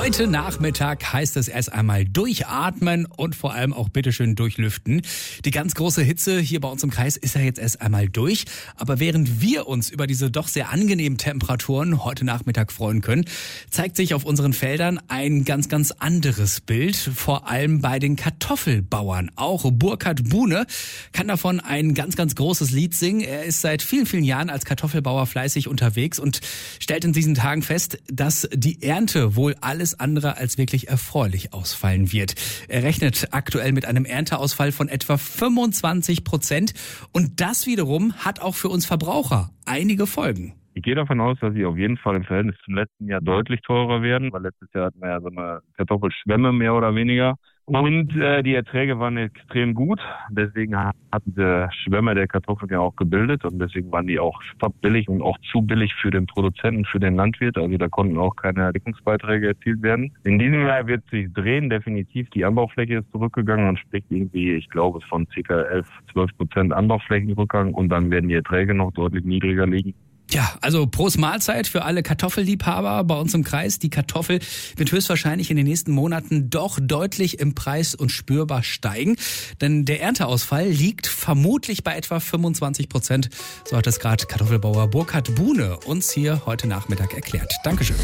Heute Nachmittag heißt es erst einmal durchatmen und vor allem auch bitteschön durchlüften. Die ganz große Hitze hier bei uns im Kreis ist ja jetzt erst einmal durch. Aber während wir uns über diese doch sehr angenehmen Temperaturen heute Nachmittag freuen können, zeigt sich auf unseren Feldern ein ganz, ganz anderes Bild. Vor allem bei den Kartoffelbauern. Auch Burkhard Bune kann davon ein ganz, ganz großes Lied singen. Er ist seit vielen, vielen Jahren als Kartoffelbauer fleißig unterwegs und stellt in diesen Tagen fest, dass die Ernte wohl alles andere als wirklich erfreulich ausfallen wird. Er rechnet aktuell mit einem Ernteausfall von etwa 25%. Und das wiederum hat auch für uns Verbraucher einige Folgen. Ich gehe davon aus, dass sie auf jeden Fall im Verhältnis zum letzten Jahr deutlich teurer werden, weil letztes Jahr hatten wir ja so eine Kartoffelschwemme mehr oder weniger. Und die Erträge waren extrem gut. Deswegen hatten diese Schwämme der Kartoffeln ja auch gebildet und deswegen waren die auch billig und auch zu billig für den Produzenten, für den Landwirt. Also da konnten auch keine Deckungsbeiträge erzielt werden. In diesem Jahr wird sich drehen, definitiv. Die Anbaufläche ist zurückgegangen und spricht irgendwie, ich glaube, von ca. 11-12% Anbauflächenrückgang und dann werden die Erträge noch deutlich niedriger liegen. Ja, also Prost Mahlzeit für alle Kartoffelliebhaber bei uns im Kreis. Die Kartoffel wird höchstwahrscheinlich in den nächsten Monaten doch deutlich im Preis und spürbar steigen. Denn der Ernteausfall liegt vermutlich bei etwa 25%. So hat es gerade Kartoffelbauer Burkhard Bune uns hier heute Nachmittag erklärt. Dankeschön.